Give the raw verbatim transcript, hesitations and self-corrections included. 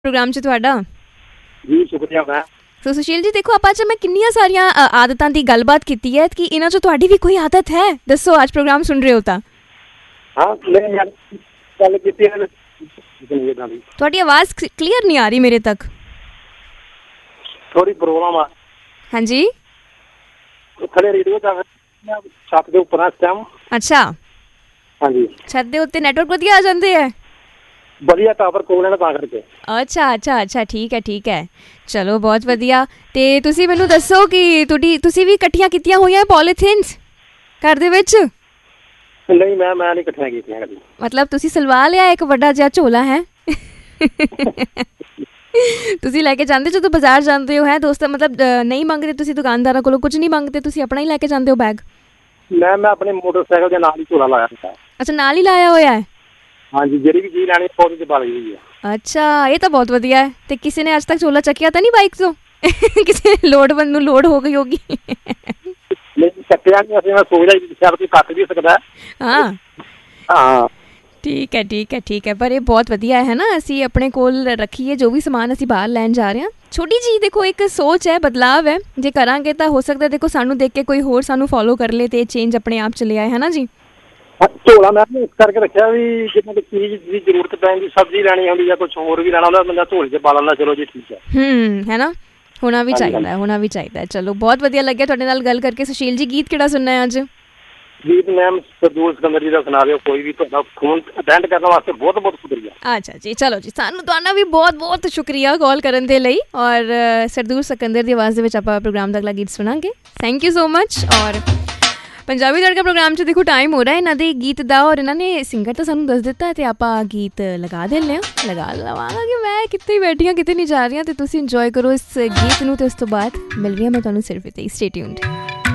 programme 'ਚ ਤੁਹਾਡਾ ਜੀ ਸ਼ੁਕਰੀਆ ਮੈਂ ਸੋ ਸੁਸ਼ੀਲ ਜੀ ਦੇਖੋ ਆਪਾਂ 'ਚ ਮੈਂ ਕਿੰਨੀਆਂ ਸਾਰੀਆਂ ਅ, ਆਦਤਾਂ ਦੀ ਗੱਲਬਾਤ ਕੀਤੀ ਹੈ ਕਿ ਇਹਨਾਂ 'ਚੋਂ ਤੁਹਾਡੀ ਵੀ ਕੋਈ ਆਦਤ ਹੈ ਦੱਸੋ ਅੱਜ ਪ੍ਰੋਗਰਾਮ ਸੁਣ ਰਹੇ ਹੋ ਤਾਂ ਹਾਂ ਮੈਂ ਯਾਰ ਗੱਲ ਕੀਤੀ ਹੈ ਇਦਾਂ ਦੀ ਤੁਹਾਡੀ ਆਵਾਜ਼ ਕਲੀਅਰ ਨਹੀਂ ਆ ਰਹੀ ਮੇਰੇ ਤੱਕ ਥੋੜੀ ਪ੍ਰੋਬਲਮ ਆ ਹਾਂਜੀ ਥੱਲੇ ਰੇਡੀਓ ਦਾ ਛੱਤ ਦੇ ਉੱਪਰ ਆ ਇਸ ਟਾਈਮ ਅੱਛਾ ਹਾਂਜੀ ਛੱਤ ਦੇ ਉੱਤੇ ਨੈਟਵਰਕ ਵਧੀਆ ਆ ਜਾਂਦੇ ਹੈ ਵਧੀਆ ਟਾਵਰ ਕੋਲ ਹੈ ਤਾਂ ਕਰਕੇ ਅੱਛਾ ਅੱਛਾ ਅੱਛਾ ਠੀਕ ਹੈ ਠੀਕ ਹੈ ਚਲੋ ਬਹੁਤ ਵਧੀਆ ਅਤੇ ਤੁਸੀਂ ਮੈਨੂੰ ਦੱਸੋ ਕਿ ਤੁਹਾਡੀ ਤੁਸੀਂ ਵੀ ਇਕੱਠੀਆਂ ਕੀਤੀਆਂ ਹੋਈਆਂ ਪੋਲੀਥੀਨਸ ਘਰ ਦੇ ਵਿੱਚ ਨਹੀਂ ਮੈਂ ਮੈਂ ਨਹੀਂ ਇਕੱਠੀਆਂ ਕੀਤੀਆਂ ਕਦੀ ਮਤਲਬ ਤੁਸੀਂ ਸਲਵਾ ਲਿਆ ਇੱਕ ਵੱਡਾ ਜਿਹਾ ਝੋਲਾ ਹੈ ਤੁਸੀਂ ਲੈ ਕੇ ਜਾਂਦੇ ਜਦੋਂ ਬਾਜ਼ਾਰ ਜਾਂਦੇ ਹੋ ਹੈ ਦੋਸਤ ਮਤਲਬ ਨਹੀਂ ਮੰਗਦੇ ਤੁਸੀਂ ਦੁਕਾਨਦਾਰਾਂ ਕੋਲੋਂ ਕੁਝ ਨਹੀਂ ਮੰਗਦੇ ਤੁਸੀਂ ਆਪਣਾ ਹੀ ਲੈ ਕੇ ਜਾਂਦੇ ਹੋ ਬੈਗ ਮੈਂ ਮੈਂ ਆਪਣੇ ਮੋਟਰਸਾਈਕਲ ਦੇ ਨਾਲ ਹੀ ਝੋਲਾ ਲਾਇਆ ਹੁੰਦਾ ਅੱਛਾ ਨਾਲ ਹੀ ਲਾਇਆ ਹੋਇਆ ਹੈ ਹਾਂਜੀ ਜਿਹੜੀ ਵੀ ਚੀਜ਼ ਲੈਣੀ ਉਹਦੇ 'ਚ ਪਾ ਲਈ ਹੋਈ ਹੈ ਅੱਛਾ ਇਹ ਤਾਂ ਬਹੁਤ ਵਧੀਆ ਹੈ ਅਤੇ ਕਿਸੇ ਨੇ ਅੱਜ ਤੱਕ ਝੋਲਾ ਚੱਕਿਆ ਤਾਂ ਨਹੀਂ ਬਾਈਕ ਤੋਂ ਕਿਸੇ ਲੋੜਵੰਦ ਨੂੰ ਲੋੜ ਹੋ ਗਈ ਹੋਗੀ ਨਹੀਂ ਚੱਕਿਆ ਨਹੀਂ ਅਸੀਂ ਮੈਂ ਸੋਚਦਾ ਸ਼ਾਇਦ ਕੋਈ ਕੱਟ ਵੀ ਸਕਦਾ ਹਾਂ ਹਾਂ ਠੀਕ ਹੈ ਠੀਕ ਹੈ ਠੀਕ ਹੈ ਪਰ ਇਹ ਬਹੁਤ ਵਧੀਆ ਹੈ ਨਾ ਅਸੀਂ ਆਪਣੇ ਕੋਲ ਰੱਖੀਏ ਜੋ ਵੀ ਸਮਾਨ ਅਸੀਂ ਬਾਹਰ ਲੈਣ ਜਾ ਰਹੇ ਹਾਂ ਛੋਟੀ ਜਿਹੀ ਦੇਖੋ ਇੱਕ ਸੋਚ ਹੈ ਬਦਲਾਵ ਹੈ ਜੇ ਕਰਾਂਗੇ ਤਾਂ ਹੋ ਸਕਦਾ ਦੇਖੋ ਸਾਨੂੰ ਦੇਖ ਕੇ ਕੋਈ ਹੋਰ ਸਾਨੂੰ ਫੋਲੋ ਕਰ ਲੇ ਅਤੇ ਚੇਂਜ ਆਪਣੇ ਆਪ ਚਲੇ ਆਏ ਹੈ ਨਾ ਜੀ ਝੋਲਾ ਮੈਂ ਇਸ ਕਰਕੇ ਰੱਖਿਆ ਵੀ ਜਿੱਦਾਂ ਕੋਈ ਚੀਜ਼ ਦੀ ਜ਼ਰੂਰਤ ਪੈਂਦੀ ਸਬਜ਼ੀ ਲੈਣੀ ਹੁੰਦੀ ਜਾਂ ਕੁਛ ਹੋਰ ਵੀ ਲੈਣਾ ਹੁੰਦਾ ਬੰਦਾ ਝੋਲੇ 'ਚ ਪਾ ਲੈਂਦਾ ਚਲੋ ਜੀ ਠੀਕ ਹੈ ਹੂੰ ਹੈ ਨਾ ਹੋਣਾ ਵੀ ਚਾਹੀਦਾ ਹੋਣਾ ਵੀ ਚਾਹੀਦਾ ਚਲੋ ਬਹੁਤ ਵਧੀਆ ਲੱਗਿਆ ਤੁਹਾਡੇ ਨਾਲ ਗੱਲ ਕਰਕੇ ਸੁਸ਼ੀਲ ਜੀ ਗੀਤ ਕਿਹੜਾ ਸੁਣਨਾ ਹੈ ਅੱਜ ਗੀਤ ਮੈਮ ਸਰਦੂਲ ਸਿਕੰਦਰ ਜੀ ਦਾ ਸੁਣਾ ਦਿਓ ਕੋਈ ਵੀ ਤੁਹਾਡਾ ਫੋਨ ਅਟੈਂਡ ਕਰਨ ਵਾਸਤੇ ਬਹੁਤ ਬਹੁਤ ਸ਼ੁਕਰੀਆ ਅੱਛਾ ਜੀ ਚਲੋ ਜੀ ਸਾਨੂੰ ਤੁਹਾਡਾ ਵੀ ਬਹੁਤ ਬਹੁਤ ਸ਼ੁਕਰੀਆ ਕਾਲ ਕਰਨ ਦੇ ਲਈ ਔਰ ਸਰਦੂਲ ਸਿਕੰਦਰ ਦੀ ਆਵਾਜ਼ ਦੇ ਵਿੱਚ ਆਪਾਂ ਪ੍ਰੋਗਰਾਮ ਦਾ ਅਗਲਾ ਗੀਤ ਸੁਣਾਂਗੇ ਥੈਂਕ ਯੂ ਸੋ ਮਚ ਔਰ ਪੰਜਾਬੀ ਤੜਕਾ ਪ੍ਰੋਗਰਾਮ 'ਚ ਦੇਖੋ ਟਾਈਮ ਹੋ ਰਿਹਾ ਇਹਨਾਂ ਦੇ ਗੀਤ ਦਾ ਔਰ ਇਹਨਾਂ ਨੇ ਸਿੰਗਰ ਤਾਂ ਸਾਨੂੰ ਦੱਸ ਦਿੱਤਾ ਅਤੇ ਆਪਾਂ ਗੀਤ ਲਗਾ ਦਿੰਦੇ ਹਾਂ ਲਗਾ ਲਵਾਂਗਾ ਕਿ ਮੈਂ ਕਿੱਥੇ ਬੈਠੀ ਹਾਂ ਕਿਤੇ ਨਹੀਂ ਜਾ ਰਹੀ ਹਾਂ ਅਤੇ ਤੁਸੀਂ ਇੰਜੋਏ ਕਰੋ ਇਸ ਗੀਤ ਨੂੰ ਅਤੇ ਉਸ ਤੋਂ ਬਾਅਦ ਮਿਲ ਰਹੀ ਹਾਂ ਮੈਂ ਤੁਹਾਨੂੰ ਸਿਰਫ ਇੱਥੇ ਹੀ ਸਟੇ ਟਿਊਨਡ